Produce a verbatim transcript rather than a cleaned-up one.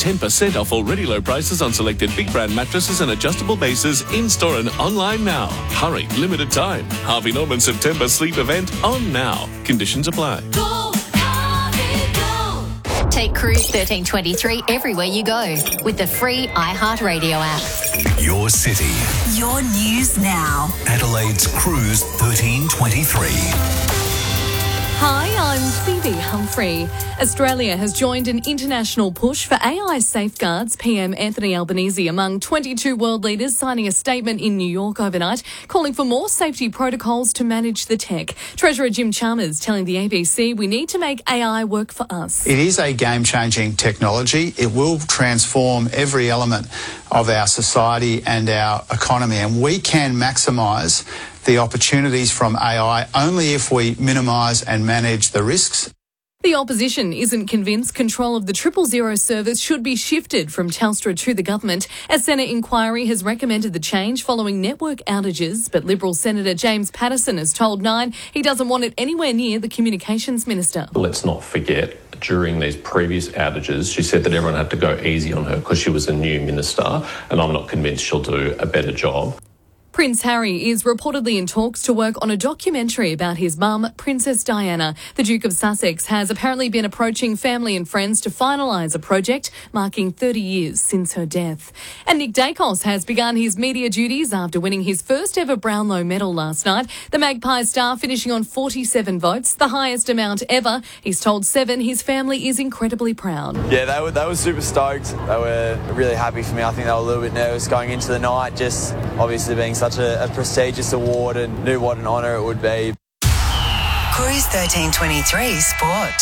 ten percent off already low prices on selected big brand mattresses and adjustable bases in-store and online now. Hurry, limited time. Harvey Norman September sleep event on now. Conditions apply. Go, Harvey, go. Take Cruise thirteen twenty-three everywhere you go with the free iHeartRadio app. Your city. Your news now. Adelaide's Cruise thirteen twenty-three. Hi, I'm Phoebe Humphrey. Australia has joined an international push for A I safeguards. P M Anthony Albanese among twenty-two world leaders signing a statement in New York overnight calling for more safety protocols to manage the tech. Treasurer Jim Chalmers telling the A B C we need to make A I work for us. It is a game-changing technology. It will transform every element of our society and our economy, and we can maximise the opportunities from A I only if we minimise and manage the risks. The opposition isn't convinced control of the triple zero service should be shifted from Telstra to the government. A Senate inquiry has recommended the change following network outages, but Liberal Senator James Patterson has told Nine he doesn't want it anywhere near the Communications Minister. Let's not forget, during these previous outages, she said that everyone had to go easy on her because she was a new minister, and I'm not convinced she'll do a better job. Prince Harry is reportedly in talks to work on a documentary about his mum, Princess Diana. The Duke of Sussex has apparently been approaching family and friends to finalise a project marking thirty years since her death. And Nick Dacos has begun his media duties after winning his first ever Brownlow medal last night. The Magpie star finishing on forty-seven votes, the highest amount ever. He's told Seven his family is incredibly proud. Yeah, they were, they were super stoked. They were really happy for me. I think they were a little bit nervous going into the night, just obviously being such a, a prestigious award, and knew what an honour it would be. Cruise thirteen twenty-three Sport.